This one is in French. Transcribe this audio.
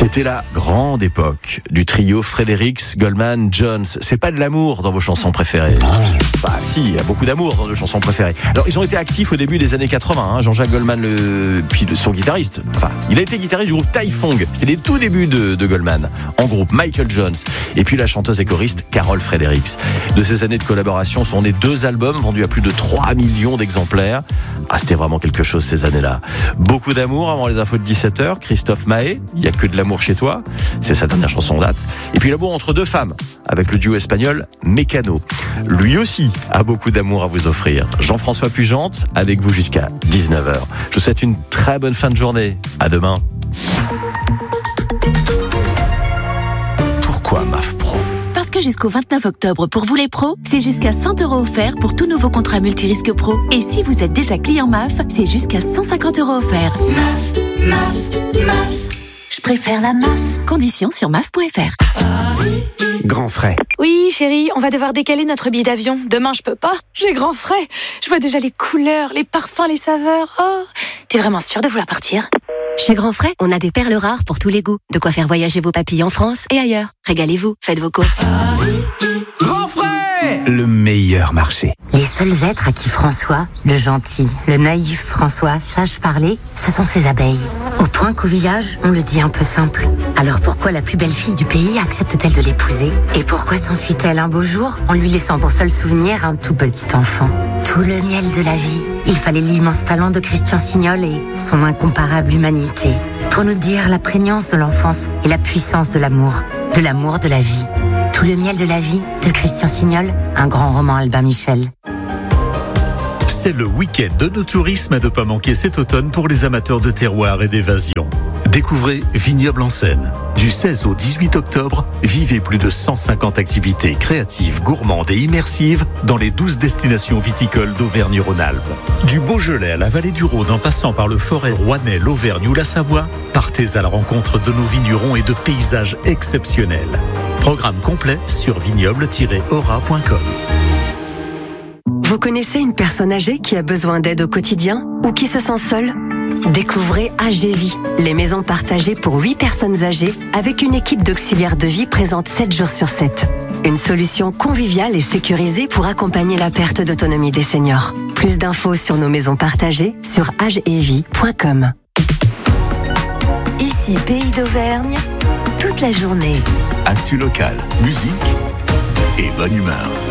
C'était la grande époque du trio Fredericks, Goldman, Jones. C'est pas de l'amour dans vos chansons préférées. Bah si, il y a beaucoup d'amour dans nos chansons préférées. Alors ils ont été actifs au début des années 80, Jean-Jacques Goldman, puis son guitariste. Enfin, il a été guitariste du groupe Taifong. C'était les tout débuts de Goldman. En groupe, Michael Jones. Et puis la chanteuse et choriste Carol Fredericks. De ces années de collaboration sont nés 2 albums vendus à plus de 3 millions d'exemplaires. C'était vraiment quelque chose ces années-là. Beaucoup d'amour avant les infos de 17h. Christophe Maé, il y a que de l'amour chez toi. C'est sa dernière chanson en date. Et puis l'amour entre 2 femmes, avec le duo espagnol Mécano. Lui aussi a beaucoup d'amour à vous offrir. Jean-François Pugente, avec vous jusqu'à 19h. Je vous souhaite une très bonne fin de journée. À demain. Pourquoi MAF Pro ? Parce que jusqu'au 29 octobre, pour vous les pros, c'est jusqu'à 100 € offerts pour tout nouveau contrat multirisque pro. Et si vous êtes déjà client MAF, c'est jusqu'à 150 € offerts. MAF. Je préfère la MAF. Conditions sur MAF.fr. Grand frais. Oui, chérie, on va devoir décaler notre billet d'avion. Demain, je peux pas. J'ai grand frais. Je vois déjà les couleurs, les parfums, les saveurs. Oh, t'es vraiment sûre de vouloir partir ? Chez Grand Frais, on a des perles rares pour tous les goûts. De quoi faire voyager vos papilles en France et ailleurs. Régalez-vous, faites vos courses. Grand frais ! Le meilleur marché. Les seuls êtres à qui François, le gentil, le naïf François, sache parler, ce sont ses abeilles. Au point qu'au village, on le dit un peu simple. Alors pourquoi la plus belle fille du pays accepte-t-elle de l'épouser ? Et pourquoi s'enfuit-elle un beau jour en lui laissant pour seul souvenir un tout petit enfant ? Tout le miel de la vie. Il fallait l'immense talent de Christian Signol et son incomparable humanité pour nous dire la prégnance de l'enfance et la puissance de l'amour de la vie. Tout le miel de la vie de Christian Signol, un grand roman Albin Michel. C'est le week-end de nos tourismes à ne pas manquer cet automne pour les amateurs de terroir et d'évasion. Découvrez Vignoble en Seine. Du 16 au 18 octobre, vivez plus de 150 activités créatives, gourmandes et immersives dans les 12 destinations viticoles d'Auvergne-Rhône-Alpes. Du Beaujolais à la vallée du Rhône en passant par le Forêt, Rouennais, l'Auvergne ou la Savoie, partez à la rencontre de nos vignerons et de paysages exceptionnels. Programme complet sur vignoble-aura.com. Vous connaissez une personne âgée qui a besoin d'aide au quotidien ou qui se sent seule ? Découvrez AGVie, les maisons partagées pour 8 personnes âgées avec une équipe d'auxiliaires de vie présente 7 jours sur 7. Une solution conviviale et sécurisée pour accompagner la perte d'autonomie des seniors. Plus d'infos sur nos maisons partagées sur agevie.com. Ici, Pays d'Auvergne, toute la journée. Actu local, musique et bonne humeur.